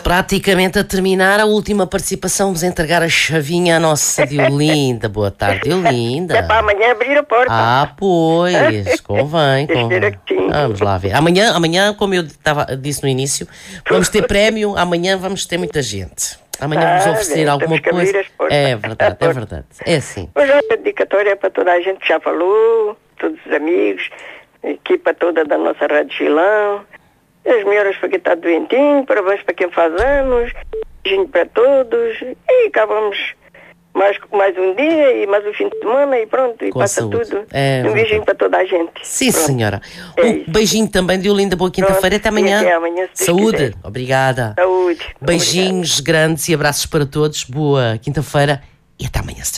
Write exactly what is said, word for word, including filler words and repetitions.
praticamente a terminar a última participação. Vamos entregar a chavinha à nossa Diolinda. Boa tarde, Diolinda. É para amanhã abrir a porta. Ah, pois, convém, convém. Vamos lá ver. Amanhã, amanhã, como eu tava, disse no início, vamos ter prémio. Amanhã vamos ter muita gente. Amanhã vamos Ah, oferecer bem, alguma temos que abrir coisa. as portas. É verdade, é verdade. É assim. Hoje a dedicatória é para toda a gente que já falou, todos os amigos, a equipa toda da nossa Rádio Chilão. As melhoras para quem está doentinho, parabéns para quem faz anos, beijinho para todos. E acabamos mais, mais um dia e mais um fim de semana e pronto, e Com passa saúde. tudo. É um beijinho para toda a gente. Sim, Pronto. senhora. É Um isso. beijinho também, Diolinda. Boa quinta-feira. Até Pronto, amanhã. e até amanhã, se Deus Saúde. quiser. Obrigada. Saúde. Beijinhos grandes e abraços para todos. Boa quinta-feira e até amanhã.